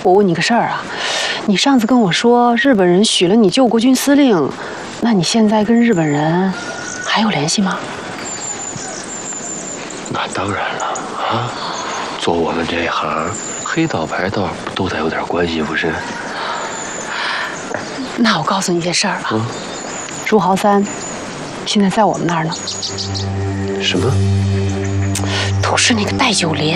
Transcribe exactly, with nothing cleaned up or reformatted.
我问你个事儿啊，你上次跟我说日本人许了你救国军司令，那你现在跟日本人还有联系吗？ 那当然了啊，做我们这一行，黑道白道都得有点关系，不是？ 那我告诉你件事儿吧， 嗯， 朱豪三现在在我们那儿呢。 什么？ 都是那个戴九莲。